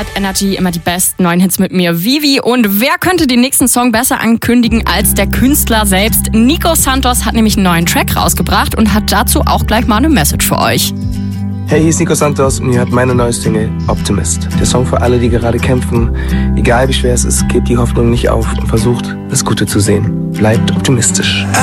Energy, immer die besten neuen Hits mit mir, Vivi. Und wer könnte den nächsten Song besser ankündigen als der Künstler selbst? Nico Santos hat nämlich einen neuen Track rausgebracht und hat dazu auch gleich mal eine Message für euch. Hey, hier ist Nico Santos und ihr hört meine neue Single Optimist. Der Song für alle, die gerade kämpfen. Egal wie schwer es ist, gebt die Hoffnung nicht auf und versucht, das Gute zu sehen. Bleibt optimistisch.